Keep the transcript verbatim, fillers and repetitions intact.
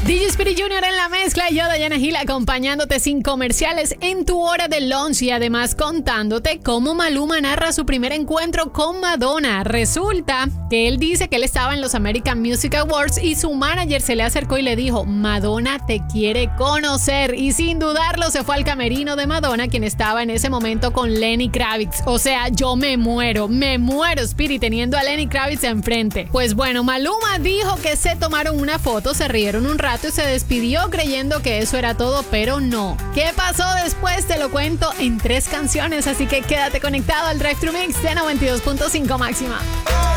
D J Speedy junior en la mezcla y yo, Diana Gil, acompañándote sin comerciales en tu hora de lunch y además contándote cómo Maluma narra su primer encuentro con Madonna. Resulta que él dice que él estaba en los American Music Awards y su manager se le acercó y le dijo: Madonna te quiere conocer, y sin dudarlo se fue al camerino de Madonna, quien estaba en ese momento con Lenny Kravitz. O sea, yo me muero, me muero, Speedy, teniendo a Lenny Kravitz enfrente. Pues bueno, Maluma dijo que se tomaron una foto, se rieron un rato y se despidió creyendo que eso era todo, pero no. ¿Qué pasó después? Te lo cuento en tres canciones, así que quédate conectado al Drive Thru Mix de noventa y dos punto cinco máxima.